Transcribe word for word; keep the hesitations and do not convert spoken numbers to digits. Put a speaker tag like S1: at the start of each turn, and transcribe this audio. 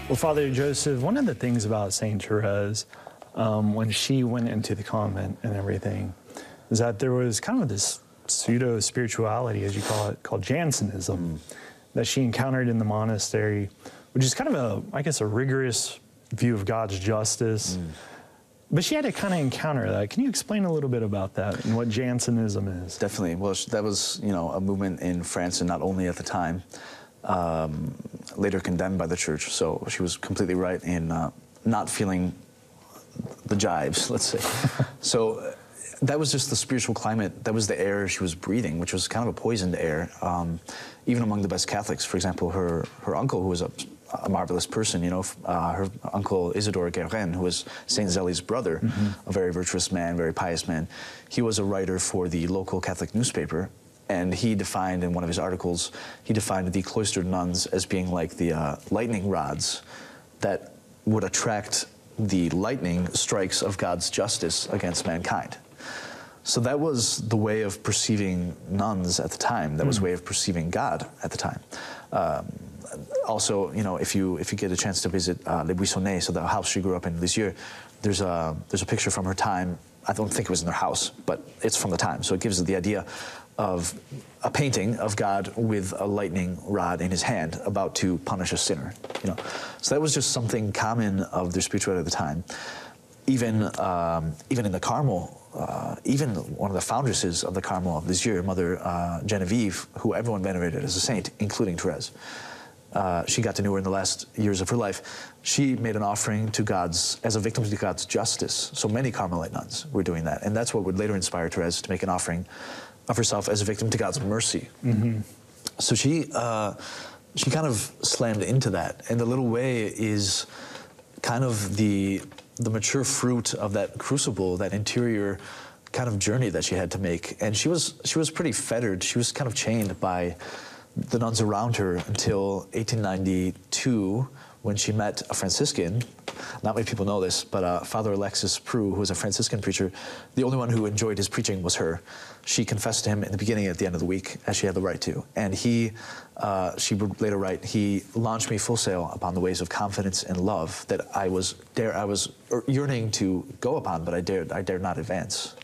S1: Well, Father Joseph, one of the things about Saint Therese, um, when she went into the convent and everything, is that there was kind of this pseudo-spirituality, as you call it, called Jansenism, mm. that she encountered in the monastery, which is kind of a, I guess, a rigorous view of God's justice. Mm. But she had to kind of encounter that. Can you explain a little bit about that and what Jansenism is?
S2: Definitely. Well, that was, you know, a movement in France, and not only at the time, um, later condemned by the church. So she was completely right in uh, not feeling the jives, let's say. So uh, that was just the spiritual climate. That was the air she was breathing, which was kind of a poisoned air. Um, even among the best Catholics, for example, her, her uncle, who was a a marvelous person, you know, uh, her uncle Isidore Guérin, who was Saint Zély's brother, mm-hmm. a very virtuous man, very pious man. He was a writer for the local Catholic newspaper, and he defined in one of his articles, he defined the cloistered nuns as being like the uh, lightning rods that would attract the lightning strikes of God's justice against mankind. So that was the way of perceiving nuns at the time. That mm. was the way of perceiving God at the time. Um, Also, you know, if you if you get a chance to visit uh, Les Buissonnets, so the house she grew up in, Lisieux, there's a there's a picture from her time. I don't think it was in their house, but it's from the time. So it gives the idea of a painting of God with a lightning rod in his hand, about to punish a sinner. You know, so that was just something common of their spirituality at the time. Even um, even in the Carmel, uh, even one of the foundresses of the Carmel of Lisieux, Mother uh, Genevieve, who everyone venerated as a saint, including Therese. Uh, she got to know her in the last years of her life. She made an offering to God's, as a victim to God's justice. So many Carmelite nuns were doing that. And that's what would later inspire Therese to make an offering of herself as a victim to God's mercy. Mm-hmm. So she, uh, she kind of slammed into that. And the little way is kind of the, the mature fruit of that crucible, that interior kind of journey that she had to make. And she was, she was pretty fettered. She was kind of chained by the nuns around her until eighteen ninety-two, when she met a Franciscan. Not many people know this, but uh, Father Alexis Prou, who was a Franciscan preacher, the only one who enjoyed his preaching was her. She confessed to him in the beginning and at the end of the week, as she had the right to. And he, uh, she would later write, he launched me full sail upon the ways of confidence and love that I was dare, I was yearning to go upon, but I dared, I dared not advance.